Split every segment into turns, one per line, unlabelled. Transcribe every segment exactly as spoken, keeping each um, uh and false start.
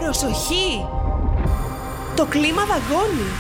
Προσοχή! Το κλίμα δαγκώνει.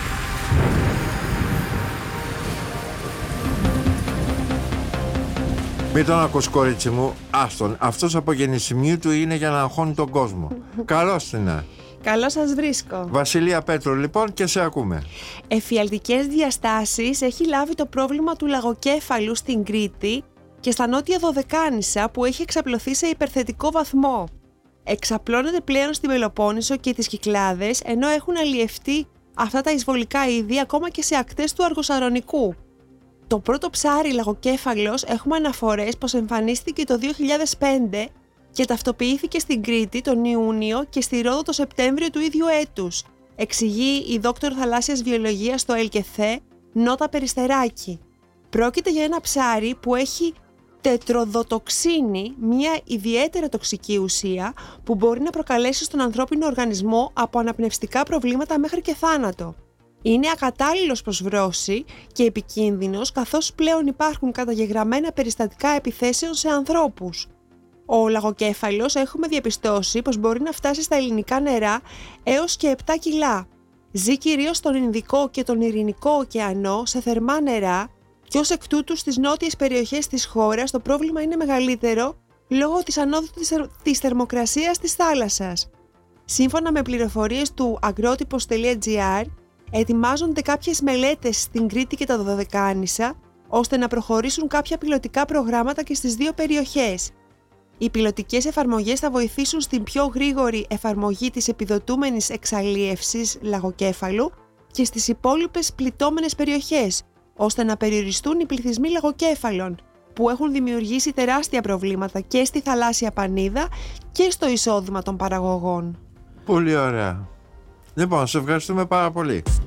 Μην τον ακούς, κορίτσι μου. Άστον, αυτός από γεννησιμίου του είναι για να αγχώνει τον κόσμο. Καλώς την είναι.
Καλώς σας βρίσκω.
Βασιλεία Πέτρου λοιπόν, και σε ακούμε.
Εφιαλτικές διαστάσεις έχει λάβει το πρόβλημα του λαγοκέφαλου στην Κρήτη και στα νότια Δωδεκάνησα, που έχει εξαπλωθεί σε υπερθετικό βαθμό. Εξαπλώνεται πλέον στη Πελοπόννησο και τις Κυκλάδες, ενώ έχουν αλλιευτεί αυτά τα εισβολικά είδη ακόμα και σε ακτές του Αργοσαρονικού. Το πρώτο ψάρι λαγοκέφαλος έχουμε αναφορές πως εμφανίστηκε το δύο χιλιάδες πέντε και ταυτοποιήθηκε στην Κρήτη τον Ιούνιο και στη Ρόδο το Σεπτέμβριο του ίδιου έτους, εξηγεί η δόκτωρ θαλάσσιας βιολογίας στο ΕΛΚΕΘΕ, Νότα Περιστεράκη. Πρόκειται για ένα ψάρι που έχει τετροδοτοξίνη, μια ιδιαίτερα τοξική ουσία που μπορεί να προκαλέσει στον ανθρώπινο οργανισμό από αναπνευστικά προβλήματα μέχρι και θάνατο. Είναι ακατάλληλος προς βρώση και επικίνδυνος, καθώς πλέον υπάρχουν καταγεγραμμένα περιστατικά επιθέσεων σε ανθρώπους. Ο λαγοκέφαλος έχουμε διαπιστώσει πως μπορεί να φτάσει στα ελληνικά νερά έως και επτά κιλά. Ζει κυρίως στον Ινδικό και τον Ειρηνικό ωκεανό σε θερμά νερά και ως εκ τούτου στις νότιες περιοχές της χώρας το πρόβλημα είναι μεγαλύτερο λόγω της ανόδου της θερμοκρασίας της θάλασσας. Σύμφωνα με πληροφορίες του agrotipos τελεία gr, ετοιμάζονται κάποιες μελέτες στην Κρήτη και τα Δωδεκάνησα, ώστε να προχωρήσουν κάποια πιλωτικά προγράμματα και στις δύο περιοχές. Οι πιλωτικές εφαρμογές θα βοηθήσουν στην πιο γρήγορη εφαρμογή της επιδοτούμενης εξαλίευσης λαγοκέφαλου και στις υπόλοιπες πληττόμενες περιοχές, ώστε να περιοριστούν οι πληθυσμοί λαγοκέφαλων, που έχουν δημιουργήσει τεράστια προβλήματα και στη θαλάσσια πανίδα και στο εισόδημα των παραγωγών.
Πολύ ωραία. Λοιπόν, σε ευχαριστούμε πάρα πολύ.